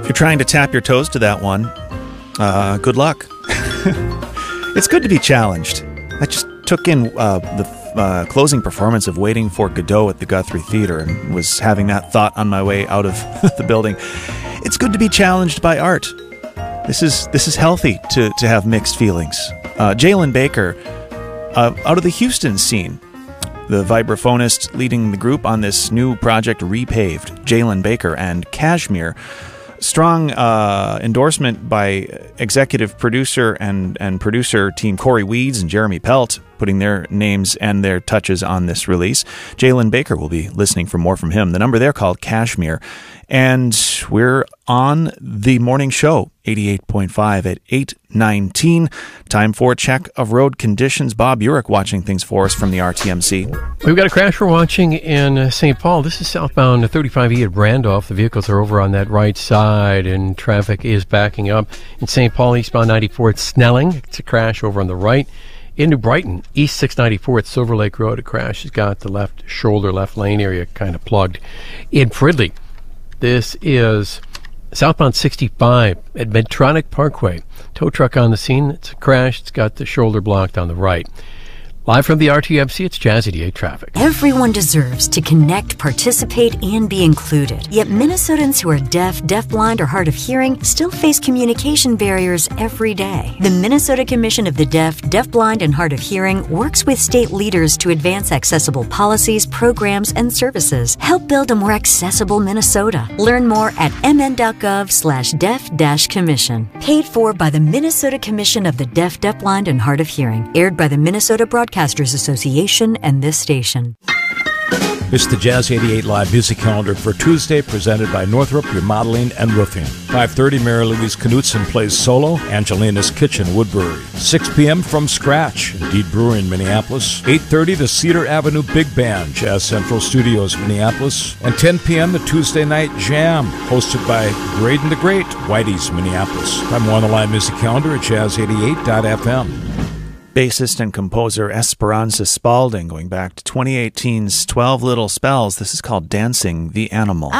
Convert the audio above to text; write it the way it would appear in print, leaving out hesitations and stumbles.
you're trying to tap your toes to that one, good luck. It's good to be challenged. I just took in the closing performance of Waiting for Godot at the Guthrie Theatre and was having that thought on my way out of the building. It's good to be challenged by art. This is healthy to have mixed feelings. Jalen Baker, out of the Houston scene, the vibraphonist leading the group on this new project, Repaved, Jalen Baker and Kashmir. Strong endorsement by executive producer and producer team Corey Weeds and Jeremy Pelt, putting their names and their touches on this release. Jalen Baker will be listening for more from him. The number there called Kashmir. And we're on the morning show, 88.5 at 8:19. Time for a check of road conditions. Bob Urich watching things for us from the RTMC. We've got a crash we're watching in St. Paul. This is southbound 35E at Randolph. The vehicles are over on that right side, and traffic is backing up. In St. Paul, eastbound 94 at Snelling. It's a crash over on the right. In New Brighton, East 694 at Silver Lake Road, a crash has got the left shoulder, left lane area kind of plugged. In Fridley, this is southbound 65 at Medtronic Parkway. Tow truck on the scene. It's a crash. It's got the shoulder blocked on the right. Live from the RTMC, it's Jazz 88 Traffic. Everyone deserves to connect, participate, and be included. Yet Minnesotans who are deaf, deafblind, or hard of hearing still face communication barriers every day. The Minnesota Commission of the Deaf, Deafblind, and Hard of Hearing works with state leaders to advance accessible policies, programs, and services. Help build a more accessible Minnesota. Learn more at mn.gov/deaf-commission. Paid for by the Minnesota Commission of the Deaf, Deafblind, and Hard of Hearing. Aired by the Minnesota Broadcasters Association and this station. It's the Jazz 88 Live Music Calendar for Tuesday, presented by Northrop Remodeling and Roofing. 5:30, Mary Louise Knutson plays solo, Angelina's Kitchen, Woodbury. 6 p.m. From Scratch, Indeed Brewery in Minneapolis. 8:30, the Cedar Avenue Big Band, Jazz Central Studios, Minneapolis. And 10 p.m., the Tuesday Night Jam, hosted by Graydon the Great, Whitey's, Minneapolis. I'm on the Live Music Calendar at jazz88.fm. Bassist and composer Esperanza Spalding, going back to 2018's 12 Little Spells. This is called Dancing the Animal.